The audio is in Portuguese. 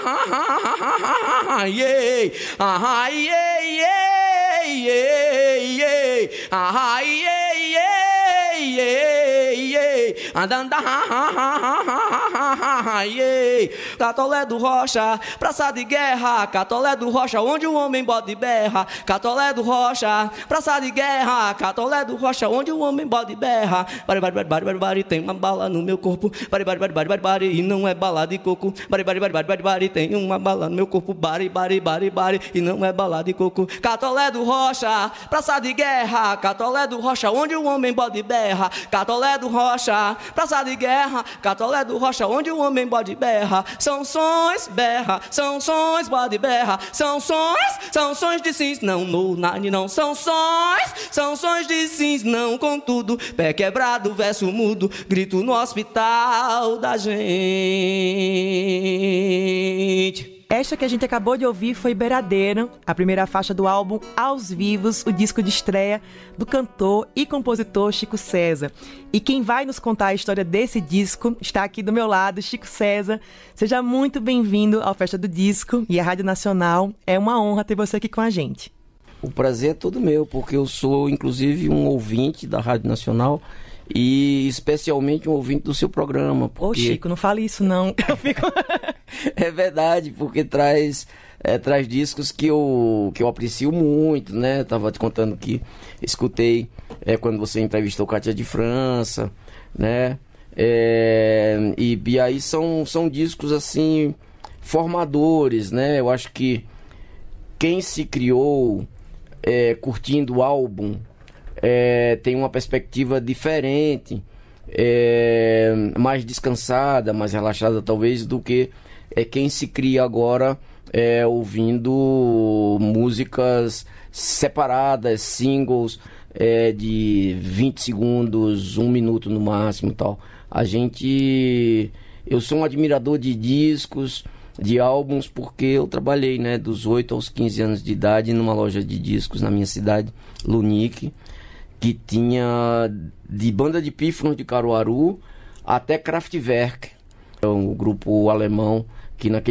Yeah, ah, yeah, yeah, yeah, yeah, ah, yeah, yeah, yeah, yeah, andanda, yeah. Catolé do Rocha, praça de guerra, Catolé do Rocha, onde o homem bode berra. Catolé do Rocha, praça de guerra, Catolé do Rocha, onde o homem bode berra. Bari, bari, bari, bari, bari, bari, tem uma bala no meu corpo. Bari, bari, bari, bari, bari, bari, e não é bala de coco. Bari, bari, bari, bari, bari, bari, tem uma bala no meu corpo. Bari, bari, bari, bari, e não é bala de coco. Catolé do Rocha, praça de guerra, Catolé do Rocha, onde o homem bode berra. Catolé do Rocha, praça de guerra, Catolé do Rocha, onde o homem bode berra. São sons, berra, são sons, bode berra. São sons de sims, não no nine, não. São sons de sims, não contudo. Pé quebrado, verso mudo, grito no hospital da gente. Esta que a gente acabou de ouvir foi Beiradeiro, a primeira faixa do álbum Aos Vivos, o disco de estreia do cantor e compositor Chico César. E quem vai nos contar a história desse disco está aqui do meu lado, Chico César. Seja muito bem-vindo ao Festa do Disco e à Rádio Nacional. É uma honra ter você aqui com a gente. O prazer é todo meu, porque eu sou, inclusive, um ouvinte da Rádio Nacional e especialmente um ouvinte do seu programa. Porque... Ô, Chico, não fale isso, não. Eu fico... É verdade, porque traz discos que eu aprecio muito, né? Tava te contando que escutei quando você entrevistou Cátia de França, né? E aí são discos, assim, formadores, né? Eu acho que quem se criou curtindo o álbum tem uma perspectiva diferente, mais descansada, mais relaxada talvez, do que quem se cria agora ouvindo músicas separadas, singles de 20 segundos, 1 minuto no máximo, tal. Eu sou um admirador de discos, de álbuns, porque eu trabalhei, né, dos 8 aos 15 anos de idade numa loja de discos na minha cidade, Lunique, que tinha de banda de pífanos de Caruaru até Kraftwerk, um grupo alemão que naquele